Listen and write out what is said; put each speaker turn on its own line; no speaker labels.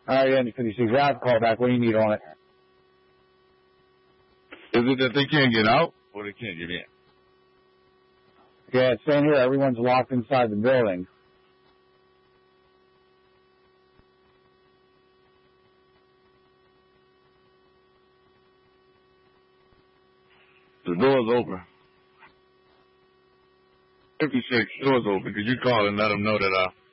Yeah, because he says, I'll call back. What do you need on it?
Is it that they can't get out or they can't get in?
Yeah, it's saying here everyone's locked inside the building.
The door's open. 56, door's open. Could you call and let them know that